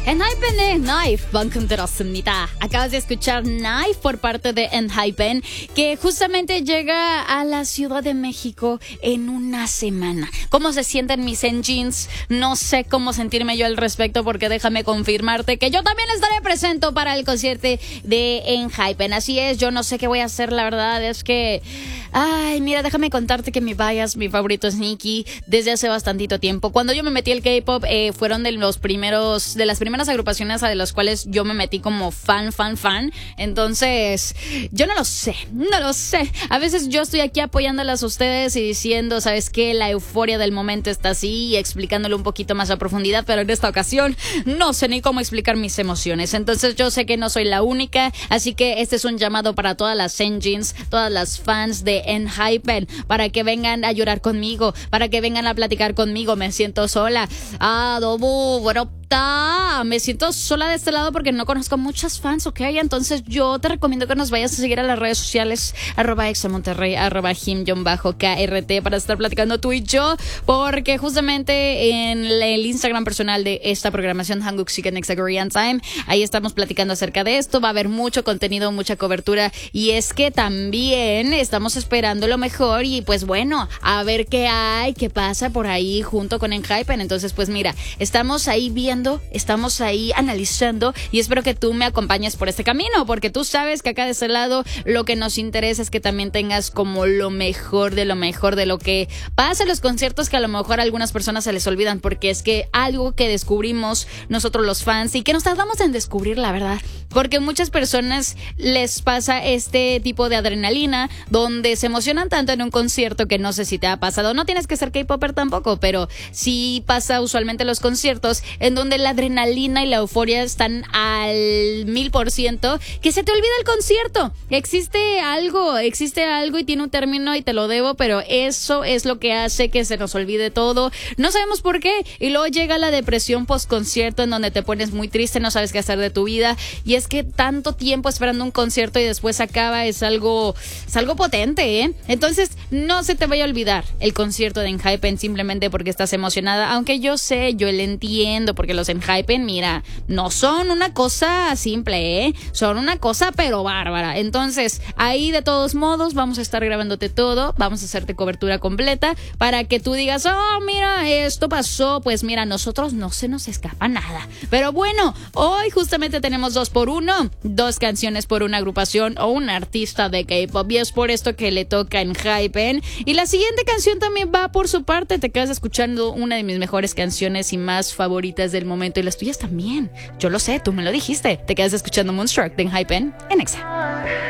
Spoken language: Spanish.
Enhypen Knife, Bankunderasumnita. Acabas de escuchar Knife por parte de Enhypen, que justamente llega a la Ciudad de México en una semana. ¿Cómo se sienten mis engines? No sé cómo sentirme yo al respecto, porque déjame confirmarte que yo también estaré presente para el concierto de Enhypen. Así es, yo no sé qué voy a hacer, la verdad es que... Ay, mira, déjame contarte que mi bias, mi favorito es Nicki desde hace bastantito tiempo. Cuando yo me metí al K-pop, fueron de las primeras agrupaciones a las cuales yo me metí como fan. Entonces, yo no lo sé. A veces yo estoy aquí apoyándolas a ustedes y diciendo, ¿sabes qué? La euforia del momento está así, y explicándolo un poquito más a profundidad, pero en esta ocasión no sé ni cómo explicar mis emociones. Entonces, yo sé que no soy la única, así que este es un llamado para todas las engines, todas las fans de Enhypen, para que vengan a llorar conmigo, para que vengan a platicar conmigo. Me siento sola. Me siento sola de este lado porque no conozco muchas fans, ¿ok? Entonces yo te recomiendo que nos vayas a seguir a las redes sociales, @examonterrey, @him_krt, para estar platicando tú y yo, porque justamente en el Instagram personal de esta programación, Hanguk Chicken Next Korean Time, ahí estamos platicando acerca de esto. Va a haber mucho contenido, mucha cobertura, y es que también estamos esperando lo mejor, y pues bueno, a ver qué pasa por ahí junto con Enhypen. Entonces pues mira, estamos ahí viendo, estamos ahí analizando, y espero que tú me acompañes por este camino, porque tú sabes que acá de ese lado lo que nos interesa es que también tengas como lo mejor de lo que pasa en los conciertos, que a lo mejor a algunas personas se les olvidan, porque es que algo que descubrimos nosotros los fans, y que nos tardamos en descubrir, la verdad, porque muchas personas les pasa este tipo de adrenalina donde se emocionan tanto en un concierto, que no sé si te ha pasado, no tienes que ser K-popper tampoco, pero sí pasa usualmente en los conciertos en donde la adrenalina y la euforia están al 1000%, que se te olvida el concierto. Existe algo y tiene un término y te lo debo, pero eso es lo que hace que se nos olvide todo. No sabemos por qué, y luego llega la depresión post concierto, en donde te pones muy triste, no sabes qué hacer de tu vida, y es que tanto tiempo esperando un concierto y después acaba, es algo potente, ¿eh? Entonces no se te vaya a olvidar el concierto de Enhypen simplemente porque estás emocionada, aunque yo le entiendo, porque los Enhypen, mira, no son una cosa simple, ¿eh? Son una cosa pero bárbara. Entonces, ahí de todos modos vamos a estar grabándote todo, vamos a hacerte cobertura completa para que tú digas, oh, mira, esto pasó, pues mira, nosotros no se nos escapa nada. Pero bueno, hoy justamente tenemos 2x1, 2 canciones por una agrupación o un artista de K-pop, y es por esto que le toca a Enhypen. Y la siguiente canción también va por su parte, te quedas escuchando una de mis mejores canciones y más favoritas del momento, y las tuyas también. Yo lo sé, tú me lo dijiste. Te quedas escuchando Moonstruck de Enhypen en Exa.